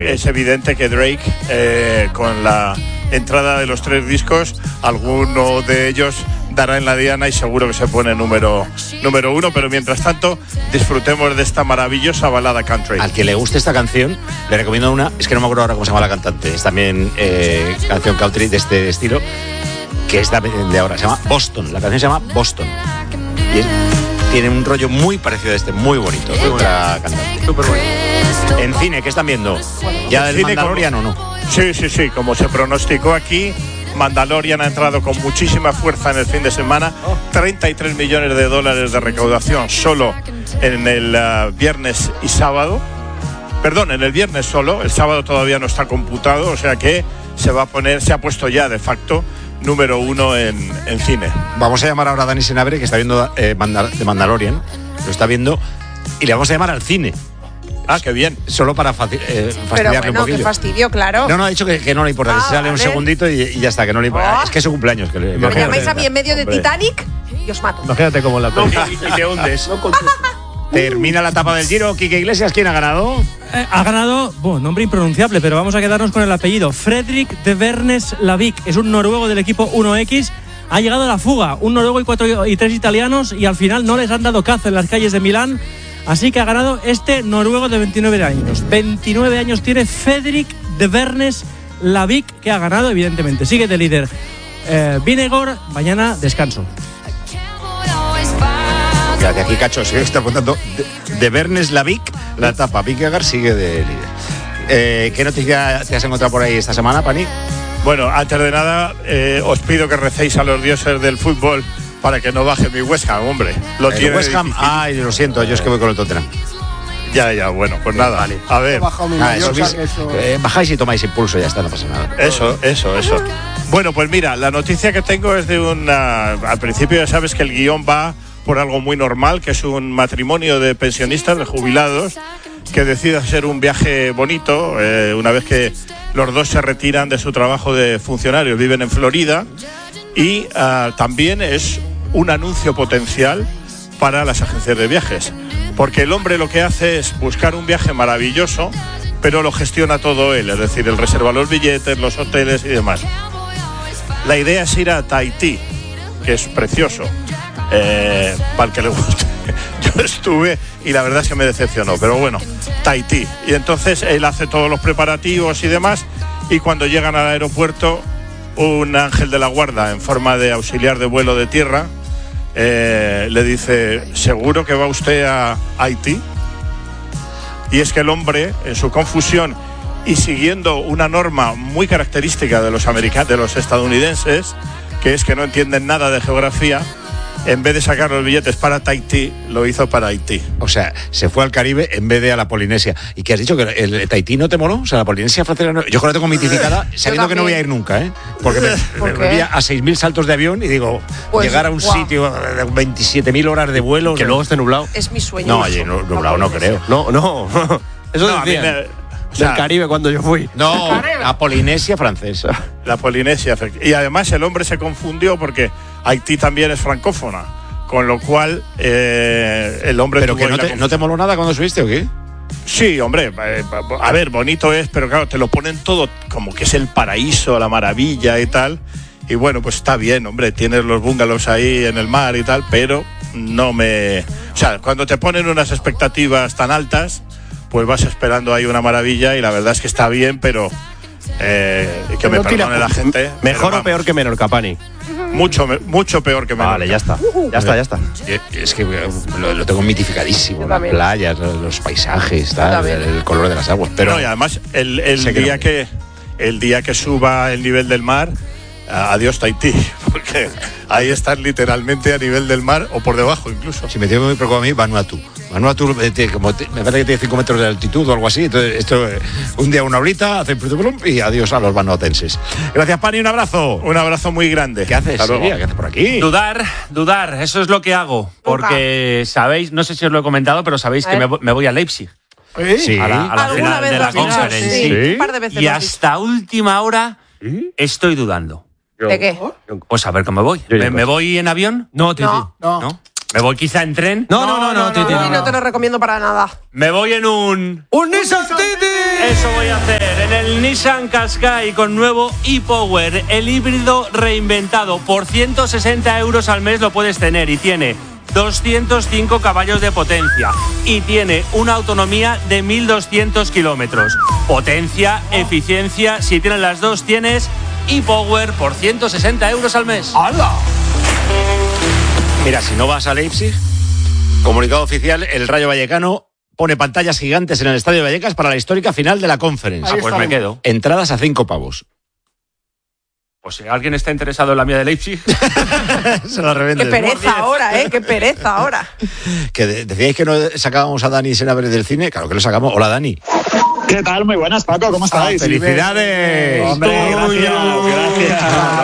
es evidente que Drake, con la entrada de los 3 discos, alguno de ellos dará en la diana y seguro que se pone número 1, pero mientras tanto disfrutemos de esta maravillosa balada country. Al que le guste esta canción, le recomiendo una, es que no me acuerdo ahora cómo se llama la cantante, es también canción country de este estilo, que es de ahora, se llama Boston, la canción se llama Boston, y tiene un rollo muy parecido a este, muy bonito, muy buena cantante. Súper bueno. En cine, ¿qué están viendo? ¿Ya del Mandalorian o no? Sí, como se pronosticó aquí, Mandalorian ha entrado con muchísima fuerza en el fin de semana, $33 millones de recaudación solo en el viernes y sábado. Perdón, en el viernes solo, el sábado todavía no está computado, o sea que se ha puesto ya de facto número 1 en cine. Vamos a llamar ahora a Dani Senabre, que está viendo de Mandalorian, lo está viendo, y le vamos a llamar al cine. Ah, qué bien. Solo para fastidiarle pero bueno, un poquillo. qué fastidio, claro. No, ha dicho que no le importa, que se sale un segundito y ya está, que no le importa. Es que es su cumpleaños. ¿Me llamáis a mí en medio de Titanic? Y os mato. Imagínate cómo la peli. Y te hundes. Termina la etapa del Giro. Quique Iglesias, ¿quién ha ganado? Ha ganado, nombre impronunciable, pero vamos a quedarnos con el apellido. Fredrik de Vernes Lavik. Es un noruego del equipo 1X. Ha llegado a la fuga. Un noruego y 3 italianos, y al final no les han dado caza en las calles de Milán. Así que ha ganado este noruego de 29 años. 29 años tiene Fredrik de Vernes Lavik, que ha ganado, evidentemente. Sigue de líder Vinegor. Mañana descanso. Fíjate, aquí Cacho se está apuntando de Vernes Lavik, la etapa. Vingegaard sigue de líder. ¿Qué noticia te has encontrado por ahí esta semana, Pani? Bueno, antes de nada, os pido que recéis a los dioses del fútbol para que no baje mi West Ham, hombre. Lo tiene West Ham, lo siento, yo es que voy con el Tottenham. Ya, bueno, pues nada, vale. A ver. Bajáis y tomáis impulso, ya está, no pasa nada. Eso. Bueno, pues mira, la noticia que tengo es de al principio ya sabes que el guión va por algo muy normal, que es un matrimonio de pensionistas, de jubilados, que decide hacer un viaje bonito, una vez que los dos se retiran de su trabajo de funcionarios, viven en Florida, y también es un anuncio potencial para las agencias de viajes, porque el hombre lo que hace es buscar un viaje maravilloso, pero lo gestiona todo él, es decir, él reserva los billetes, los hoteles y demás. La idea es ir a Tahití, que es precioso, para el que le guste. Yo estuve y la verdad es que me decepcionó, pero bueno, Tahití. Y entonces él hace todos los preparativos y demás, y cuando llegan al aeropuerto, un ángel de la guarda en forma de auxiliar de vuelo de tierra le dice: ¿seguro que va usted a Haití? Y es que el hombre, en su confusión y siguiendo una norma muy característica de los estadounidenses, que es que no entienden nada de geografía, en vez de sacar los billetes para Tahití, lo hizo para Haití. O sea, se fue al Caribe en vez de a la Polinesia. ¿Y qué has dicho? ¿Que el Tahití no te moló? O sea, la Polinesia francesa no. Yo con la tengo mitificada, sabiendo que no voy a ir nunca, ¿eh? Porque me volvía a 6.000 saltos de avión y digo, pues, llegar a un sitio de 27.000 horas de vuelo. Que luego esté nublado. Es mi sueño. No, oye, nublado no creo. No. Eso decía. Del Caribe cuando yo fui. No, la Polinesia francesa. La Polinesia. Y además el hombre se confundió porque Haití también es francófona, con lo cual el hombre... ¿Pero que no te moló nada cuando subiste o qué? Sí, hombre, a ver, bonito es, pero claro, te lo ponen todo como que es el paraíso, la maravilla y tal. Y bueno, pues está bien, hombre, tienes los bungalows ahí en el mar y tal, pero no me... O sea, cuando te ponen unas expectativas tan altas, pues vas esperando ahí una maravilla y la verdad es que está bien, pero que me perdone la gente. ¿Mejor o peor que Menorca, Pani? Mucho peor que Menorca. Vale, ya está. Es que lo tengo mitificadísimo, las playas, los paisajes, el color de las aguas. Pero no, y además el día que suba el nivel del mar, adiós Tahití, porque ahí están literalmente a nivel del mar o por debajo incluso. Si me tengo muy preocupado a mí, Vanuatu, me parece que tiene 5 metros de altitud o algo así. Entonces, esto un día una horita, hacen y adiós a los vanuatenses. Gracias, Pani, un abrazo. Un abrazo muy grande. ¿Qué haces, Silvia? ¿Qué haces por aquí? Dudar, eso es lo que hago. Porque sabéis, no sé si os lo he comentado, pero sabéis que me voy a Leipzig. Sí. A la final de la conferencia. Sí. Un par de veces. Y hasta última hora estoy dudando. ¿De qué? Pues a ver cómo me voy. ¿Me voy en avión? No, tío. No. Me voy quizá en tren. No, Titi. No te lo recomiendo para nada. Me voy en un Nissan Titi. Eso voy a hacer. En el Nissan Qashqai con nuevo e-Power, el híbrido reinventado. Por 160 euros al mes lo puedes tener y tiene 205 caballos de potencia y tiene una autonomía de 1.200 kilómetros. Potencia, eficiencia, si tienes las dos tienes e-Power por 160 euros al mes. ¡Hala! Mira, si no vas a Leipzig, comunicado oficial, el Rayo Vallecano pone pantallas gigantes en el Estadio de Vallecas para la histórica final de la Conference. Pues me quedo. Entradas a 5 pavos. Pues si alguien está interesado en la mía de Leipzig. Se la revende. Qué pereza ahora, qué pereza ahora. Que decíais que no sacábamos a Dani Senabre del cine. Claro que lo sacamos. Hola, Dani. ¿Qué tal? Muy buenas, Paco. ¿Cómo estáis? ¡Felicidades! Hombre, gracias.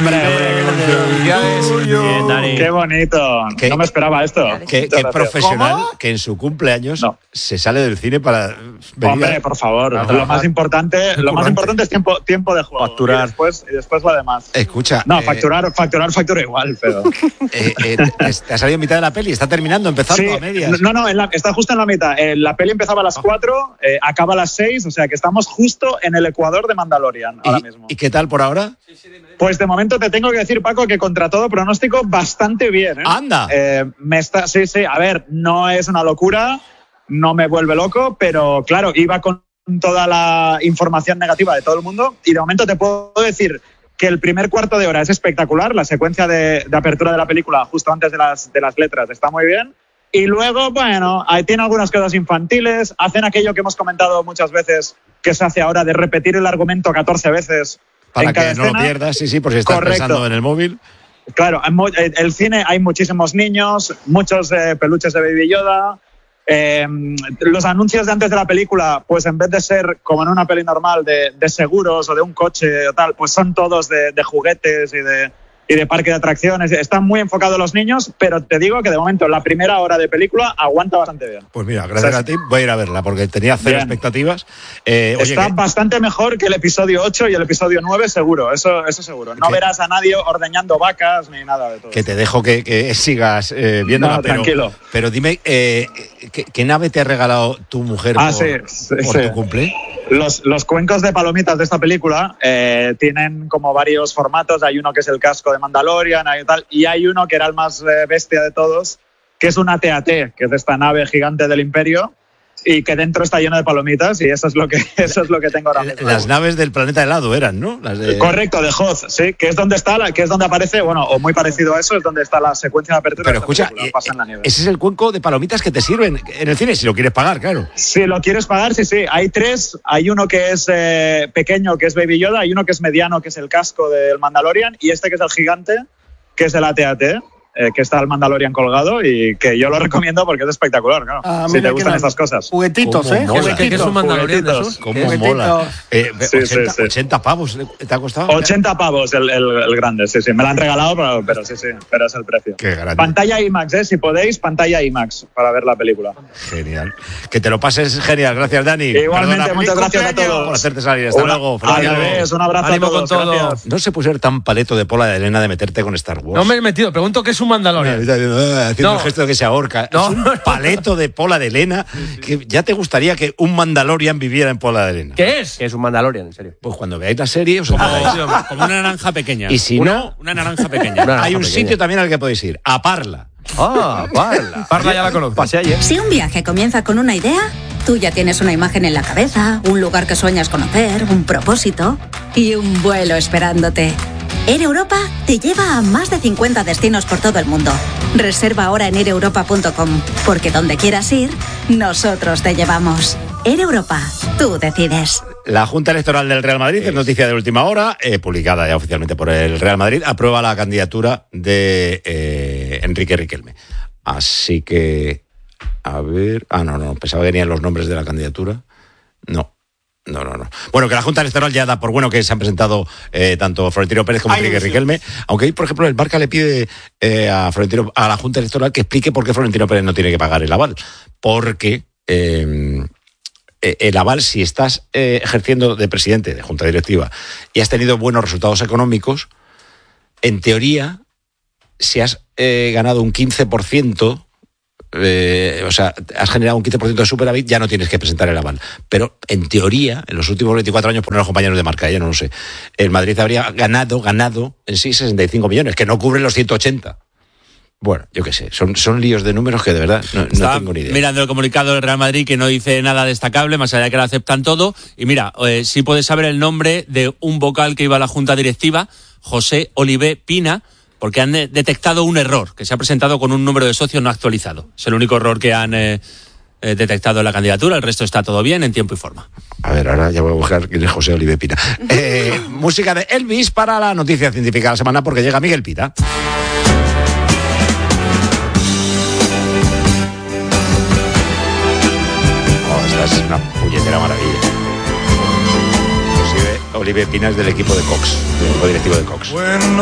Bien, Dani. Qué bonito. ¿Qué? No me esperaba esto. Qué profesional que en su cumpleaños se sale del cine para venir. Hombre, por favor. Lo más importante es tiempo de juego. Facturar. Y después lo demás. Escucha. No, factura igual, pero. Te ha salido en mitad de la peli, está terminando, empezando a medias. No, está justo en la mitad. La peli empezaba a las 4, acaba a las 6, o sea que estamos justo en el ecuador de Mandalorian ahora mismo. ¿Y qué tal por ahora? Pues de momento te tengo que decir, Paco, que contra todo pronóstico, bastante bien. ¡Anda! Sí, a ver, no es una locura, no me vuelve loco, pero claro, iba con toda la información negativa de todo el mundo y de momento te puedo decir que el primer cuarto de hora es espectacular, la secuencia de apertura de la película justo antes de las letras está muy bien. Y luego, bueno, ahí tiene algunas cosas infantiles, hacen aquello que hemos comentado muchas veces, que se hace ahora de repetir el argumento 14 veces para en cada que escena. No lo pierdas, sí, por si estás pensando en el móvil. Claro, en el cine hay muchísimos niños, muchos peluches de Baby Yoda. Los anuncios de antes de la película, pues en vez de ser como en una peli normal de seguros o de un coche o tal, pues son todos de juguetes y de parque de atracciones. Están muy enfocados los niños, pero te digo que de momento la primera hora de película aguanta bastante bien. Pues mira, gracias a ti voy a ir a verla porque tenía cero expectativas. Está bastante mejor que el episodio 8 y el episodio 9 seguro, eso seguro. No verás a nadie ordeñando vacas ni nada de todo. Que te dejo que sigas viéndola, no, tranquilo. Pero dime, ¿qué nave te ha regalado tu mujer por tu cumple? Los cuencos de palomitas de esta película tienen como varios formatos. Hay uno que es el casco de Mandalorian y hay uno que era el más bestia de todos, que es una TAT, que es esta nave gigante del Imperio y que dentro está lleno de palomitas y eso es lo que tengo ahora mismo. Las naves del planeta helado eran, ¿no? Correcto, de Hoth, sí, que es donde aparece, bueno, o muy parecido a eso, es donde está la secuencia de apertura. Pero escucha, pasa en la nieve. Ese es el cuenco de palomitas que te sirven en el cine, si lo quieres pagar, claro. Si lo quieres pagar, sí. Hay 3, hay uno que es pequeño, que es Baby Yoda, hay uno que es mediano, que es el casco del Mandalorian, y este que es el gigante, que es el AT-AT. Que está el Mandalorian colgado y que yo lo recomiendo porque es espectacular, claro. Si te gustan estas cosas. Juguetitos, ¿Qué es un Mandalorian de esos? ¿Cómo mola? 80 pavos te ha costado. 80 pavos el grande, sí. Me lo han regalado, pero sí, pero es el precio. Qué grande. Pantalla IMAX, si podéis, pantalla IMAX para ver la película. Genial. Que te lo pases genial. Gracias, Dani. Igualmente, muchas gracias a todos. Por hacerte salir. Hasta luego. Un abrazo a todos. Con todo. Gracias. No se puede ser tan paleto de Pola de Elena de meterte con Star Wars. No me he metido, pregunto qué es un Mandalorian. Haciendo el gesto de que se ahorca. Es un paleto de Pola de Elena que ya te gustaría que un Mandalorian viviera en Pola de Elena. ¿Qué es? Que es un Mandalorian, en serio. Pues cuando veáis la serie os enteráis. Como una naranja pequeña. Y si no, una naranja pequeña. hay un sitio también al que podéis ir, a Parla. Parla. Parla ya la conozco. Pasé ayer. Si un viaje comienza con una idea, tú ya tienes una imagen en la cabeza, un lugar que sueñas conocer, un propósito y un vuelo esperándote. Air Europa te lleva a más de 50 destinos por todo el mundo. Reserva ahora en aireuropa.com, porque donde quieras ir, nosotros te llevamos. Air Europa, tú decides. La Junta Electoral del Real Madrid, es noticia de última hora, publicada ya oficialmente por el Real Madrid, aprueba la candidatura de Enrique Riquelme. Así que, a ver... no, pensaba que venían los nombres de la candidatura. No. Bueno, que la Junta Electoral ya da por bueno que se han presentado tanto Florentino Pérez como Enrique Riquelme, aunque hoy, por ejemplo, el Barça le pide a la Junta Electoral que explique por qué Florentino Pérez no tiene que pagar el aval. Porque el aval, si estás ejerciendo de presidente de Junta Directiva y has tenido buenos resultados económicos, en teoría, si has ganado un 15%, o sea, has generado un 15% de superávit, ya no tienes que presentar el aval. Pero en teoría, en los últimos 24 años, por los compañeros de marca, yo no lo sé, el Madrid habría ganado en sí 65 millones, que no cubren los 180. Bueno, yo qué sé, son líos de números que de verdad no tengo ni idea. Mirando el comunicado del Real Madrid, que no dice nada destacable, más allá de que lo aceptan todo. Y mira, sí puedes saber el nombre de un vocal que iba a la junta directiva, José Olivé Pina, porque han detectado un error, que se ha presentado con un número de socios no actualizado. Es el único error que han detectado en la candidatura, el resto está todo bien, en tiempo y forma. A ver, ahora ya voy a buscar quién es José Olivé Pina. Música de Elvis para la noticia científica de la semana, porque llega Miguel Pita. Es una puñetera maravilla. Inclusive Olivé Pina es del equipo de Cox, del equipo directivo de Cox.